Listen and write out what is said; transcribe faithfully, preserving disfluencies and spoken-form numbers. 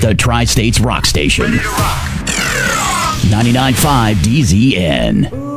the Tri-States Rock Station. ninety-nine point five D Z N.